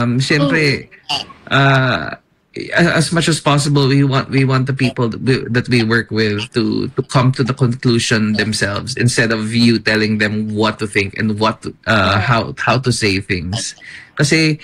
Siyempre, as much as possible, we want the people that we work with to come to the conclusion themselves instead of you telling them what to think and how to say things. Kasi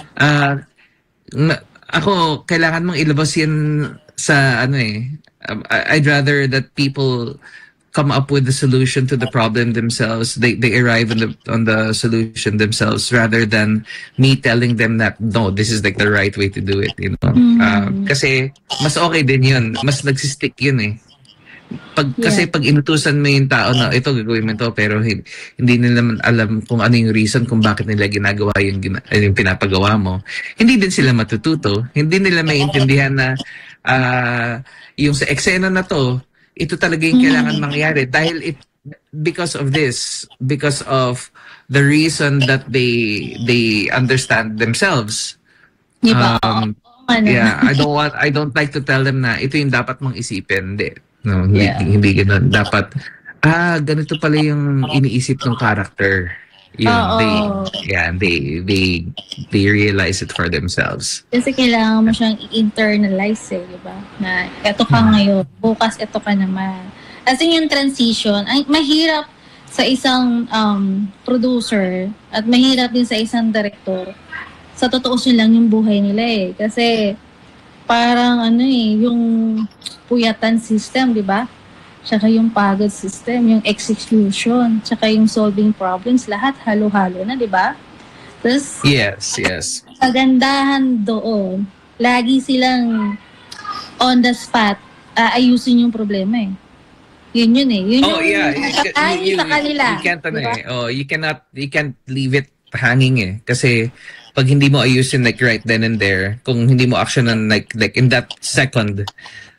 ako, kailangan mong ilabas yan sa I'd rather that people come up with the solution to the problem themselves. They arrive on the solution themselves rather than me telling them that no, this is like the right way to do it. Kasi mas okay din yun. Mas nagsistick yun eh. Kasi pag inutusan mo yung tao na ito gagawin mo ito pero hindi nila alam kung ano yung reason kung bakit nila ginagawa yung pinapagawa mo, hindi din sila matututo. Hindi nila maintindihan na yung sa eksena na to, ito talaga yung kailangan mangyari dahil because of the reason that they understand themselves. Diba? Yeah, I don't like to tell them na ito yung dapat mong isipin. Hindi ganoon. Dapat ganito pala yung iniisip ng character. They realize it for themselves. Kasi kailangan mo siyang i-internalize diba? Na eto ka ngayon, bukas eto ka naman. As in yung transition, ay mahirap sa isang producer at mahirap din sa isang director. Sa totoo lang yung buhay nila Kasi parang yung puyatan system, diba? Tsaka yung pagod system, yung execution, tsaka yung solving problems, lahat halo-halo na, di ba? Tapos, yes. Kagandahan doon, lagi silang on the spot, ayusin yung problema Yun Yun yung sa kanila. You can't, diba? You can't leave it hanging Kasi pag hindi mo ayusin like right then and there, kung hindi mo actionan like in that second,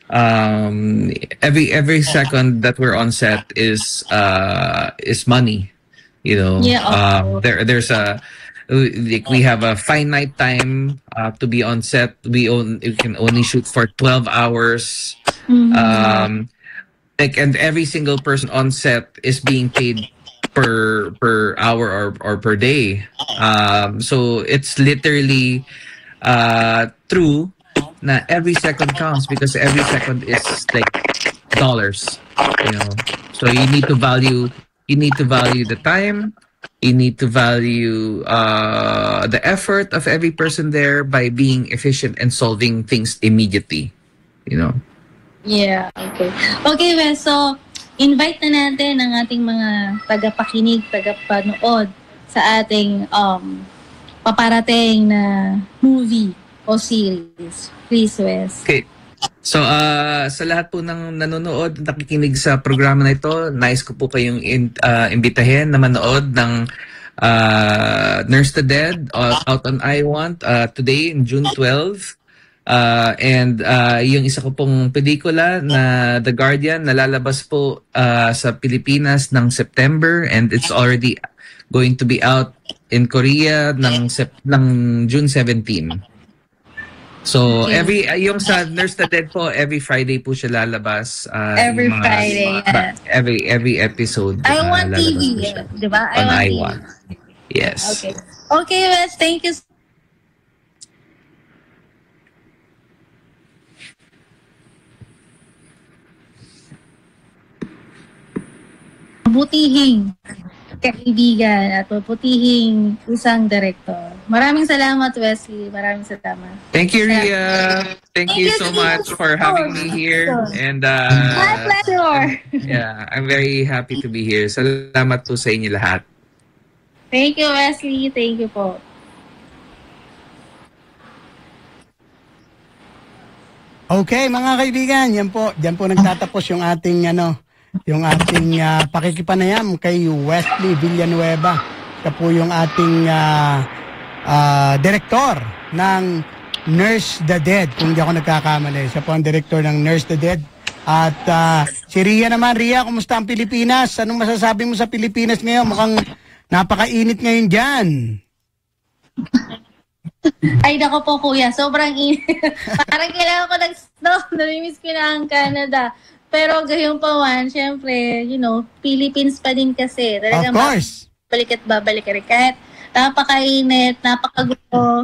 every second that we're on set is money, there's we have a finite time to be on set. We can only shoot for 12 hours. And every single person on set is being paid per hour or per day. So it's literally true na every second counts because every second is like dollars, So you need to value the time. You need to value the effort of every person there by being efficient and solving things immediately, Yeah, okay. Okay, well, so invite na natin ang ating mga tagapakinig, tagapanood sa ating paparating na movie o series. Please, Wes. Okay. So, sa lahat po ng nanonood, nakikinig sa programa na ito, nice ko po kayong imbitahin na manood ng Nurse the Dead out on iWant today, in June 12. And yung isa ko pong pelikula na The Guardian, nalalabas po sa Pilipinas ng September and it's already going to be out in Korea ng June 17. So, yung sa Nurse the Dead po, every Friday po siya lalabas. Every Friday, yes. Every episode. iWant TV, di ba? On iWant. Yes. Okay. Okay, Wes, thank you. Butihing kaibigan at puputihing isang director. Maraming salamat, Wesley. Maraming salamat. Thank you, Ria. Thank you so much for having me here. And my pleasure. Yeah, I'm very happy to be here. Salamat po sa inyo lahat. Thank you, Wesley. Thank you po. Okay, mga kaibigan, diyan po nagtatapos yung ating pakikipanayam kay Wesley Villanueva. Siya po yung ating direktor ng Nurse the Dead, kung di ako nagkakamali. Siya po ang direktor ng Nurse the Dead. At si Ria naman. Ria, kumusta ang Pilipinas? Anong masasabi mo sa Pilipinas ngayon? Mukhang napakainit ngayon dyan. Ay, nako po, kuya. Sobrang init. Parang kailangan ko ng-snow. Namimiss ko na ang Canada. Pero gayon pa man, syempre, Philippines pa din kasi. Talagang of course. Balik at babalik rin. Kahit napakainit, napakagulo,